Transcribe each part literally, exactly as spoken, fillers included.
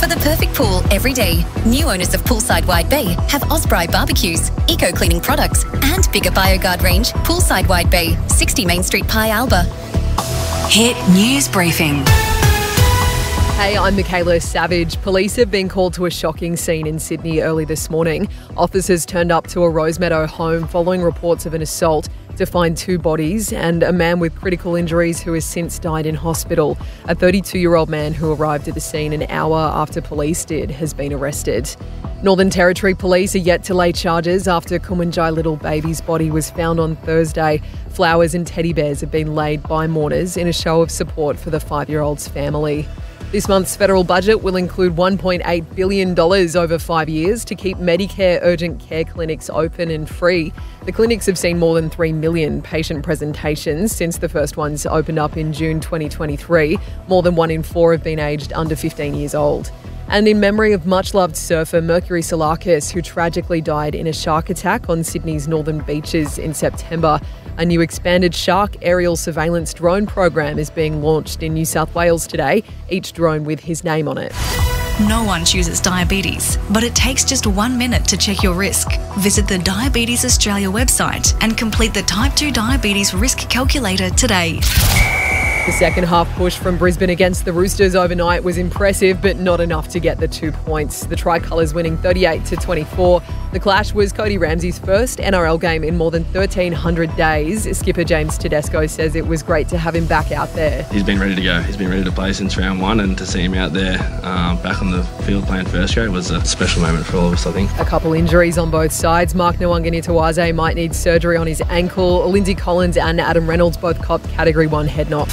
for the perfect pool every day. New owners of Poolside Wide Bay have Osprey barbecues, eco-cleaning products and bigger BioGuard range. Poolside Wide Bay, sixty Main Street, Pi Alba. Hit News Briefing. Hey, I'm Michaela Savage. Police have been called to a shocking scene in Sydney early this morning. Officers turned up to a Rosemeadow home following reports of an assault to find two bodies and a man with critical injuries who has since died in hospital. A thirty-two-year-old man who arrived at the scene an hour after police did has been arrested. Northern Territory Police are yet to lay charges after Kumanjai little baby's body was found on Thursday. Flowers and teddy bears have been laid by mourners in a show of support for the five-year-old's family. This month's federal budget will include one point eight billion dollars over five years to keep Medicare urgent care clinics open and free. The clinics have seen more than three million patient presentations since the first ones opened up in June twenty twenty-three. More than one in four have been aged under fifteen years old. And in memory of much-loved surfer Mercury Salakis, who tragically died in a shark attack on Sydney's northern beaches in September, a new expanded shark aerial surveillance drone program is being launched in New South Wales today, each drone with his name on it. No one chooses diabetes, but it takes just one minute to check your risk. Visit the Diabetes Australia website and complete the Type two Diabetes Risk Calculator today. The second half push from Brisbane against the Roosters overnight was impressive, but not enough to get the two points. The Tricolours winning thirty-eight to twenty-four. The clash was Cody Ramsey's first N R L game in more than thirteen hundred days. Skipper James Tedesco says it was great to have him back out there. He's been ready to go. He's been ready to play since round one, and to see him out there uh, back on the field playing first grade was a special moment for all of us, I think. A couple injuries on both sides. Mark Nwanganitawaze might need surgery on his ankle. Lindsay Collins and Adam Reynolds both copped Category one head knocks.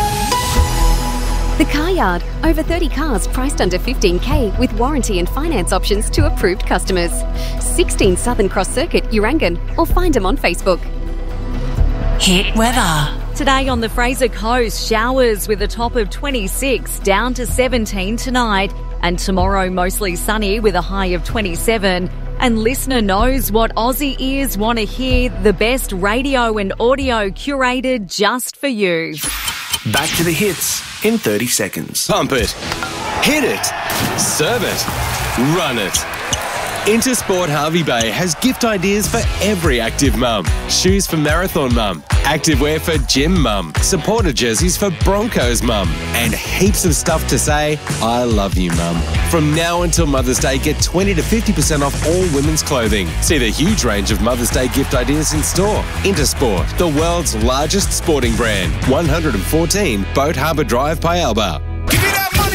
The Car Yard. Over thirty cars priced under fifteen K with warranty and finance options to approved customers. sixteen Southern Cross Circuit, Urangan, or find them on Facebook. Hit weather. Today on the Fraser Coast, showers with a top of twenty-six, down to seventeen tonight. And tomorrow, mostly sunny with a high of twenty-seven. And listener knows what Aussie ears want to hear, the best radio and audio curated just for you. Back to the hits in thirty seconds. Pump it. Hit it. Serve it. Run it. Intersport Hervey Bay has gift ideas for every active mum. Shoes for marathon mum, activewear for gym mum, supporter jerseys for Broncos mum, and heaps of stuff to say, I love you mum. From now until Mother's Day, get twenty to fifty percent off all women's clothing. See the huge range of Mother's Day gift ideas in store. Intersport, the world's largest sporting brand. one fourteen Boat Harbour Drive, Pi Alba. Give me that money!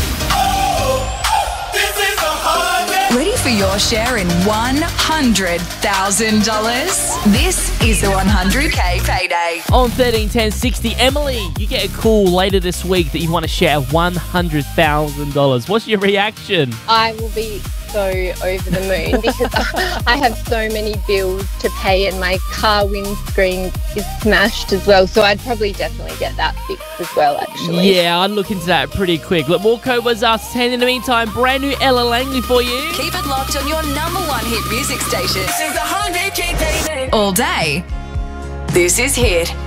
Ready for your share in one hundred thousand dollars? This is the one hundred K payday. On thirteen ten sixty, Emily, you get a call later this week that you want to share one hundred thousand dollars. What's your reaction? I will be so over the moon because I have so many bills to pay and my car windscreen is smashed as well. So I'd probably definitely get that fixed as well, actually. Yeah, I'd look into that pretty quick. Look, more code was us ten. In the meantime, brand new Ella Langley for you. Keep it locked on your number one hit music station. This is the one hundred K payday. All day. This is Hit.